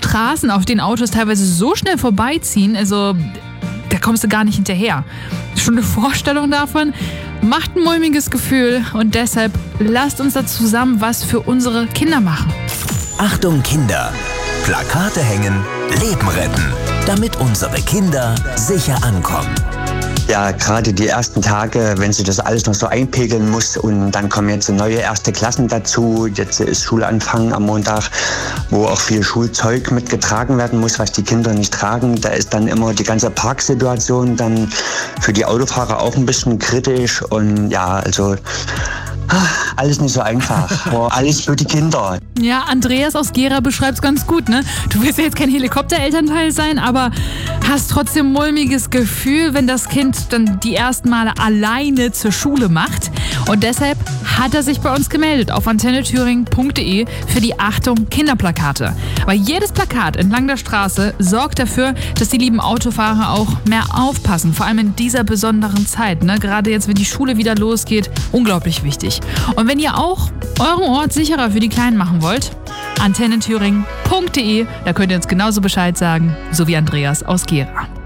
Straßen, auf denen Autos teilweise so schnell vorbeiziehen, also da kommst du gar nicht hinterher. Schon eine Vorstellung davon macht ein mulmiges Gefühl und deshalb lasst uns da zusammen was für unsere Kinder machen. Achtung Kinder! Plakate hängen, Leben retten, damit unsere Kinder sicher ankommen. Ja, gerade die ersten Tage, wenn sich das alles noch so einpegeln muss und dann kommen jetzt neue erste Klassen dazu. Jetzt ist Schulanfang am Montag, wo auch viel Schulzeug mitgetragen werden muss, was die Kinder nicht tragen. Da ist dann immer die ganze Parksituation dann für die Autofahrer auch ein bisschen kritisch und ja, also alles nicht so einfach. Alles für die Kinder. Ja, Andreas aus Gera beschreibt es ganz gut, ne? Du willst ja jetzt kein Helikopterelternteil sein, aber hast trotzdem mulmiges Gefühl, wenn das Kind dann die ersten Male alleine zur Schule macht. Und deshalb hat er sich bei uns gemeldet auf antennethüringen.de für die Achtung Kinderplakate. Weil jedes Plakat entlang der Straße sorgt dafür, dass die lieben Autofahrer auch mehr aufpassen. Vor allem in dieser besonderen Zeit, ne? Gerade jetzt, wenn die Schule wieder losgeht, unglaublich wichtig. Und wenn ihr auch euren Ort sicherer für die Kleinen machen wollt, antennethüringen.de, da könnt ihr uns genauso Bescheid sagen, so wie Andreas aus Gera.